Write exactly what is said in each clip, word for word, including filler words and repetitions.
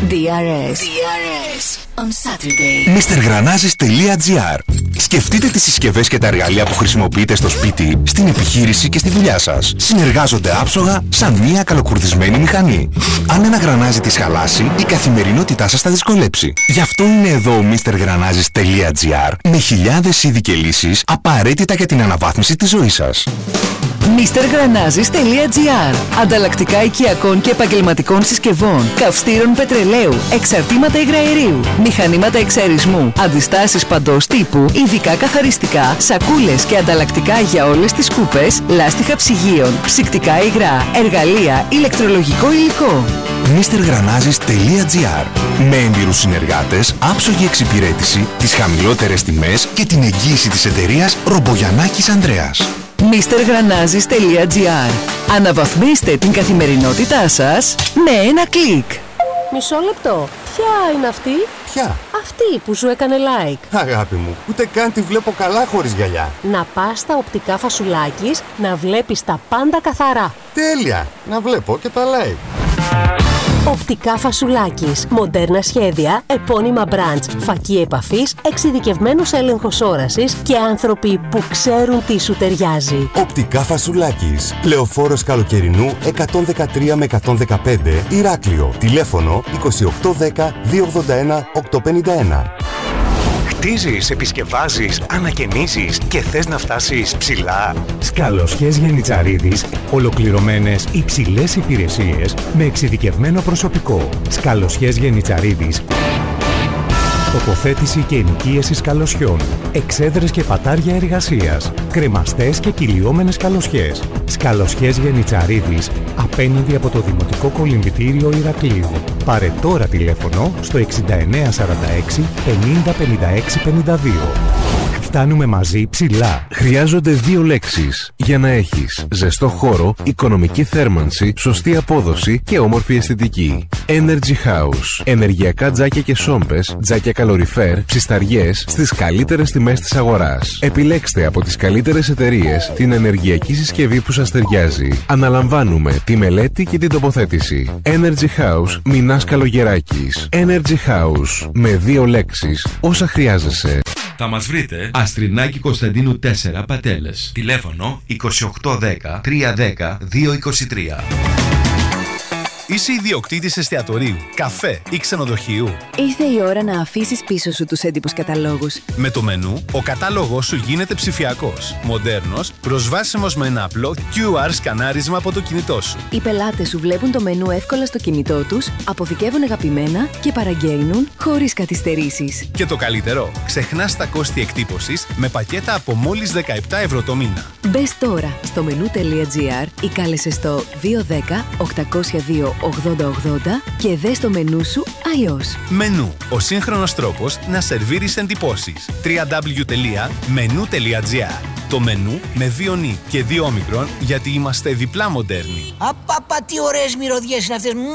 ντι αρ ες. ντι αρ ες on Saturday. μίστερ Granazis τελεία τζι άρ. Σκεφτείτε τις συσκευές και τα εργαλεία που χρησιμοποιείτε στο σπίτι, στην επιχείρηση και στη δουλειά σας. Συνεργάζονται άψογα σαν μία καλοκουρδισμένη μηχανή. Αν ένα γρανάζι της χαλάσει, η καθημερινότητά σας θα δυσκολέψει. Γι' αυτό είναι εδώ ο μίστερ Granazis τελεία τζι άρ με χιλιάδες είδη και λύσεις απαραίτητα για την αναβάθμιση της ζωής σας. μίστερ Granazis τελεία τζι άρ. Ανταλλακτικά οικιακών και επαγγελματικών συσκευών, καυστήρων πετρελαίου, εξαρτήματα υγραερίου, μηχανήματα εξαερισμού, αντιστάσεις παντός τύπου, ειδικά καθαριστικά, σακούλες και ανταλλακτικά για όλες τις σκούπες, λάστιχα ψυγείων, ψυκτικά υγρά, εργαλεία, ηλεκτρολογικό υλικό. μίστερ Granazis τελεία τζι άρ. Με έμπειρους συνεργάτες, άψογη εξυπηρέτηση, τις χαμηλότερες τιμές και την εγγύηση της εταιρείας Ρομπογιαννάκης Ανδρέας. μίστερ Granazis τελεία τζι άρ. Αναβαθμίστε την καθημερινότητά σας με ένα κλικ. Μισό λεπτό. Ποια είναι αυτή? Ποια? Αυτή που σου έκανε like. Αγάπη μου, ούτε καν τη βλέπω καλά χωρίς γυαλιά. Να πας στα οπτικά Φασουλάκης να βλέπεις τα πάντα καθαρά. Τέλεια! Να βλέπω και τα like. Οπτικά Φασουλάκης. Μοντέρνα σχέδια, επώνυμα brands, φακή επαφής, εξειδικευμένος έλεγχος όρασης και άνθρωποι που ξέρουν τι σου ταιριάζει. Οπτικά Φασουλάκης. Λεωφόρος Καλοκαιρινού εκατόν δεκατρία με εκατόν δεκαπέντε Ηράκλειο. Τηλέφωνο είκοσι οκτώ δέκα δύο ογδόντα ένα οκτακόσια πενήντα ένα. Χτίζεις, επισκευάζεις, ανακαινίζεις και θες να φτάσεις ψηλά. Σκαλοσιές Γιαννιτσαρίδης. Ολοκληρωμένες υψηλές υπηρεσίες με εξειδικευμένο προσωπικό. Σκαλοσιές Γιαννιτσαρίδης. Τοποθέτηση και ενοικίαση σκαλοσιών. Εξέδρες και πατάρια εργασίας. Κρεμαστές και κυλιόμενες σκαλοσιές. Σκαλοσιές Γιαννιτσαρίδης. Απέναντι από το Δημοτικό Κολυμβητήριο Ηρακλείου. Πάρε τώρα τηλέφωνο στο εξήντα εννέα σαράντα έξι πενήντα πενήντα έξι πενήντα δύο. Φτάνουμε μαζί ψηλά. Χρειάζονται δύο λέξεις για να έχεις ζεστό χώρο, οικονομική θέρμανση, σωστή απόδοση και όμορφη αισθητική. Energy House. Ενεργειακά τζάκια και σόμπες, τζάκια καλοριφέρ, ψισταριές στις καλύτερες τιμές της αγοράς. Επιλέξτε από τις καλύτερες εταιρείες την ενεργειακή συσκευή που σας ταιριάζει. Αναλαμβάνουμε τη μελέτη και την τοποθέτηση. Energy House Μινάς Καλογεράκης. Energy House με δύο λέξεις. Όσα χρειάζεσαι. Θα μας βρείτε Αστρινάκη Κωνσταντίνου τέσσερα Πατέλες. Τηλέφωνο είκοσι οκτώ δέκα τριακόσια δέκα διακόσια είκοσι τρία. Είσαι ιδιοκτήτης εστιατορίου, καφέ ή ξενοδοχείου? Ήρθε η ώρα να αφήσεις πίσω σου τους έντυπους καταλόγους. Με το μενού, ο κατάλογος σου γίνεται ψηφιακός, μοντέρνος, προσβάσιμος με ένα απλό κιου αρ σκανάρισμα από το κινητό σου. Οι πελάτες σου βλέπουν το μενού εύκολα στο κινητό τους, αποθηκεύουν αγαπημένα και παραγγέλνουν χωρίς καθυστερήσεις. Και το καλύτερο, ξεχνάς τα κόστη εκτύπωσης με πακέτα από μόλις δεκαεπτά ευρώ το μήνα. Μπες τώρα στο μενού τελεία τζι άρ ή κάλεσε στο δύο ένα μηδέν οκτακόσια δύο ογδόντα ογδόντα και δες το μενού σου αλλιώς. Μενού, ο σύγχρονος τρόπος να σερβίρεις εντυπώσεις. double-u double-u double-u τελεία μενού τελεία τζι άρ. Το μενού με δύο νι και δύο όμικρον, γιατί είμαστε διπλά μοντέρνοι. Απαπα, τι ωραίες μυρωδιές είναι αυτές. Α,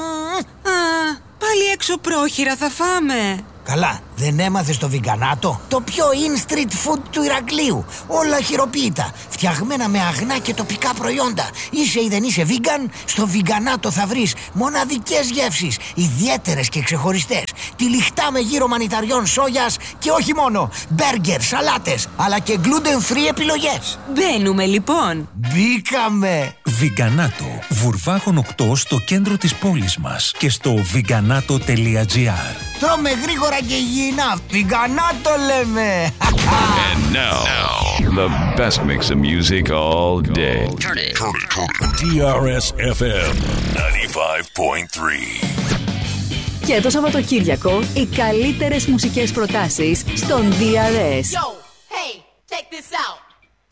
πάλι έξω πρόχειρα θα φάμε. Καλά, δεν έμαθες το βιγκανάτο? Το πιο in street food του Ηρακλείου. Όλα χειροποίητα, φτιαγμένα με αγνά και τοπικά προϊόντα. Είσαι ή δεν είσαι vegan, στο βιγκανάτο θα βρεις μοναδικές γεύσεις, ιδιαίτερες και ξεχωριστές. Τυλιχτά με γύρο μανιταριών σόγιας και όχι μόνο. Μπέργκερ, σαλάτες, αλλά και gluten free επιλογές. Μπαίνουμε λοιπόν. Μπήκαμε. Βιγκανάτο, Βουρβάχων οκτώ στο κέντρο της πόλης μας και στο βιγκανάτο τελεία τζι άρ. Τρώμε γρήγορα και υγιεινά. Βιγκανάτο λέμε. And now, now, the best mix of music all day. Turn it, turn it, turn it. ντι αρ ες εφ εμ ενενήντα πέντε κόμμα τρία. Και το Σαββατοκύριακο οι καλύτερες μουσικές προτάσεις στον ντι αρ ες. Yo, hey, check this out.